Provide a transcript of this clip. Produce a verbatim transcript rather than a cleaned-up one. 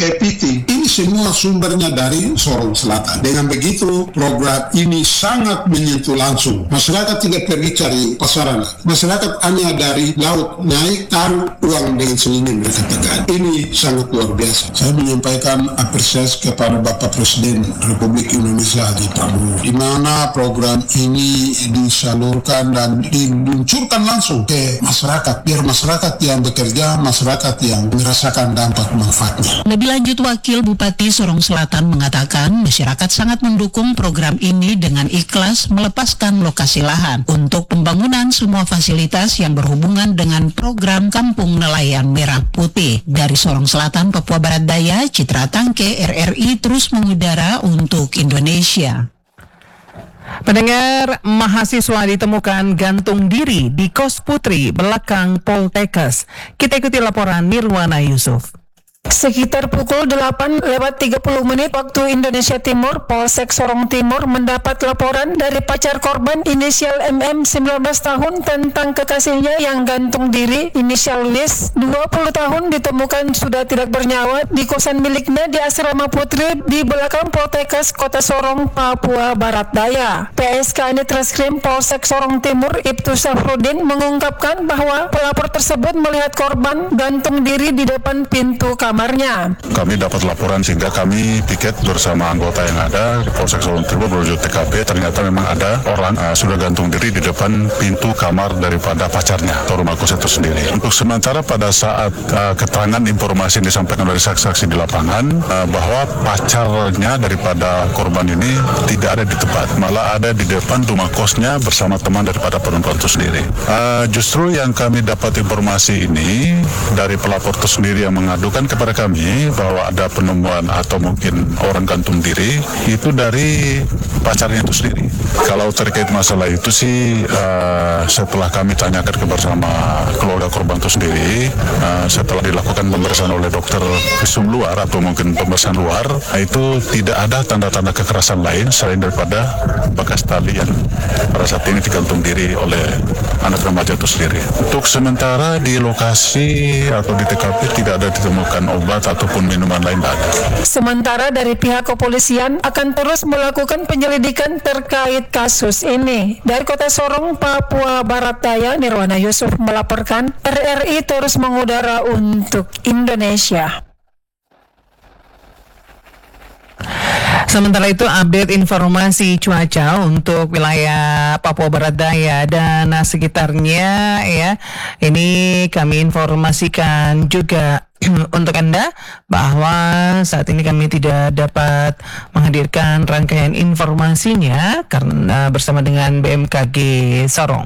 kepiting, ini semua sumbernya dari Sorong Selatan. Dengan begitu, program ini sangat menyentuh langsung. Masyarakat tidak pergi cari pasaran. Masyarakat hanya dari laut naik, taruh uang dengan sendiri mereka tekan. Ini sangat luar biasa. Saya menyampaikan apresiasi kepada Bapak Presiden Republik Indonesia Haji Prabowo, di mana program ini disalurkan dan diluncurkan langsung ke masyarakat, biar masyarakat yang bekerja, masyarakat yang merasakan dampak manfaatnya. Lebih lanjut, Wakil Bupati Sorong Selatan mengatakan masyarakat sangat mendukung program ini dengan ikhlas melepaskan lokasi lahan untuk pembangunan semua fasilitas yang berhubungan dengan program Kampung Nelayan Merah Putih. Dari Sorong Selatan, Papua Barat Daya, Citra Tangke, R R I terus mengudara untuk Indonesia. Pendengar, mahasiswa ditemukan gantung diri di kos putri belakang Poltekkes. Kita ikuti laporan Nirwana Yusuf. Sekitar pukul delapan lewat tiga puluh menit waktu Indonesia Timur, Polsek Sorong Timur mendapat laporan dari pacar korban inisial M M sembilan belas tahun tentang kekasihnya yang gantung diri inisial Lis dua puluh tahun ditemukan sudah tidak bernyawa di kosan miliknya di Asrama Putri di belakang Poltekkes Kota Sorong, Papua Barat Daya. P S K Ditreskrim Polsek Sorong Timur Ibtu Safrudin mengungkapkan bahwa pelapor tersebut melihat korban gantung diri di depan pintu kamar. Kamarnya. Kami dapat laporan sehingga kami piket bersama anggota yang ada di Polsek Sorong Timur menuju T K P. Ternyata memang ada orang uh, sudah gantung diri di depan pintu kamar daripada pacarnya atau rumah kos itu sendiri. Untuk sementara pada saat uh, keterangan informasi yang disampaikan dari saksi-saksi di lapangan uh, bahwa pacarnya daripada korban ini tidak ada di tempat, malah ada di depan rumah kosnya bersama teman daripada perempuan itu sendiri. Uh, justru yang kami dapat informasi ini dari pelapor itu sendiri yang mengadukan kepada kami bahwa ada penemuan atau mungkin orang gantung diri itu dari pacarnya itu sendiri. Kalau terkait masalah itu sih uh, setelah kami tanyakan ke bersama keluarga korban itu sendiri, uh, setelah dilakukan pemeriksaan oleh dokter visum luar atau mungkin pemeriksaan luar, itu tidak ada tanda-tanda kekerasan lain selain daripada bekas tali yang pada saat ini digantung diri oleh anak remaja itu sendiri. Untuk sementara di lokasi atau di T K P tidak ada ditemukan obat ataupun minuman lain ada. Sementara dari pihak kepolisian akan terus melakukan penyelidikan terkait kasus ini. Dari Kota Sorong, Papua Barat Daya, Nirwana Yusuf melaporkan. R R I terus mengudara untuk Indonesia. Sementara itu, update informasi cuaca untuk wilayah Papua Barat Daya dan sekitarnya ya. Ini kami informasikan juga untuk Anda bahwa saat ini kami tidak dapat menghadirkan rangkaian informasinya karena bersama dengan B M K G Sorong.